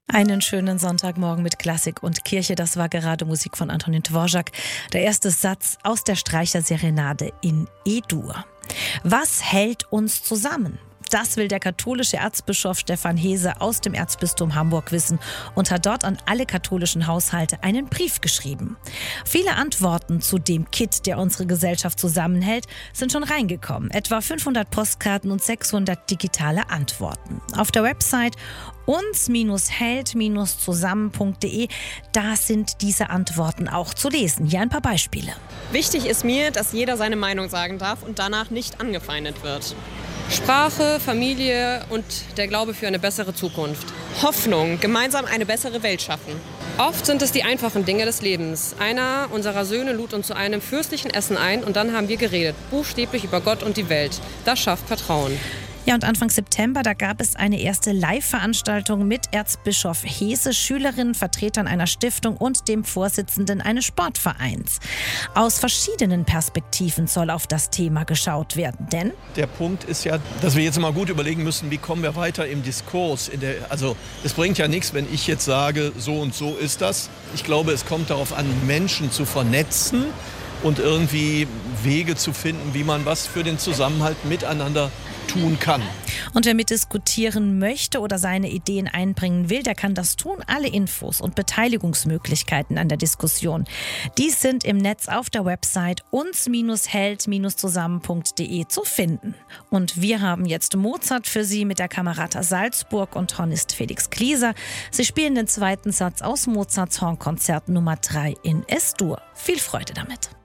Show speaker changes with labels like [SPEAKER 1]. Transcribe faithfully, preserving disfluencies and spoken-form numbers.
[SPEAKER 1] Einen schönen Sonntagmorgen mit Klassik und Kirche. Das war gerade Musik von Antonin Dvorak. Der erste Satz aus der Streicherserenade in E-Dur. Was hält uns zusammen? Das will der katholische Erzbischof Stefan Hese aus dem Erzbistum Hamburg wissen und hat dort an alle katholischen Haushalte einen Brief geschrieben. Viele Antworten zu dem Kit, der unsere Gesellschaft zusammenhält, sind schon reingekommen. Etwa fünfhundert Postkarten und sechshundert digitale Antworten. Auf der Website uns hält zusammen punkt de, da sind diese Antworten auch zu lesen. Hier ein paar Beispiele.
[SPEAKER 2] Wichtig ist mir, dass jeder seine Meinung sagen darf und danach nicht angefeindet wird.
[SPEAKER 3] Sprache, Familie und der Glaube für eine bessere Zukunft.
[SPEAKER 2] Hoffnung, gemeinsam eine bessere Welt schaffen.
[SPEAKER 3] Oft sind es die einfachen Dinge des Lebens. Einer unserer Söhne lud uns zu einem fürstlichen Essen ein und dann haben wir geredet, buchstäblich über Gott und die Welt. Das schafft Vertrauen.
[SPEAKER 1] Ja, und Anfang September, da gab es eine erste Live-Veranstaltung mit Erzbischof Hese, Schülerinnen, Vertretern einer Stiftung und dem Vorsitzenden eines Sportvereins. Aus verschiedenen Perspektiven soll auf das Thema geschaut werden, denn
[SPEAKER 4] der Punkt ist ja, dass wir jetzt mal gut überlegen müssen, wie kommen wir weiter im Diskurs. In der, also es bringt ja nichts, wenn ich jetzt sage, so und so ist das. Ich glaube, es kommt darauf an, Menschen zu vernetzen und irgendwie Wege zu finden, wie man was für den Zusammenhalt miteinander tun kann.
[SPEAKER 1] Und wer mitdiskutieren möchte oder seine Ideen einbringen will, der kann das tun. Alle Infos und Beteiligungsmöglichkeiten an der Diskussion, die sind im Netz auf der Website uns hält zusammen punkt de zu finden. Und wir haben jetzt Mozart für Sie mit der Camerata Salzburg und Hornist Felix Klieser. Sie spielen den zweiten Satz aus Mozarts Hornkonzert Nummer drei in Es-Dur. Viel Freude damit.